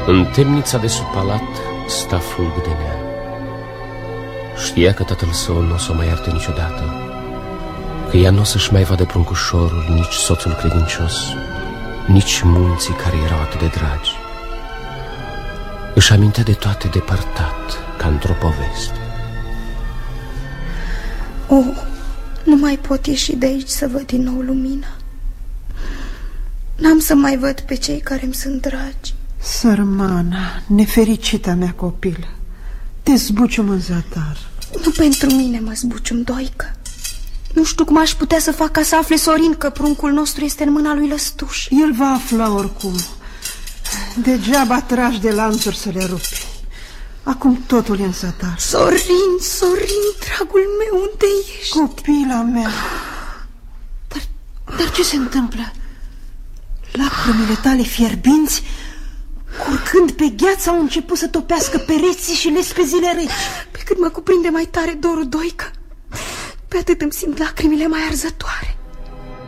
În temnița de sub palat sta Fulgdenea. Știa că tatăl său nu o să o mai ierte niciodată, că ea nu o să-și mai vadă pruncușorul, nici soțul credincios, nici munții care erau atât de dragi. Își amintea de toate depărtat, ca într-o poveste. Nu mai pot ieși de aici să văd din nou lumina. N-am să mai văd pe cei care îmi sunt dragi. Sărmana, nefericita mea copilă, te zbucium în zadar. Nu pentru mine mă zbucium, Doică. Nu știu cum aș putea să fac ca să afle Sorin că pruncul nostru este în mâna lui Lăstuș. El va afla oricum. Degeaba tragi de lanțuri să le rupi. Acum totul e în zadar. Sorin, Sorin, dragul meu, unde ești? Copila mea. Dar ce se întâmplă? Lacrimile tale fierbinți, curgând pe gheață, au început să topească pereții și lespezile reci. Pe cât mă cuprinde mai tare dorul, Doică, pe atât îmi simt lacrimile mai arzătoare.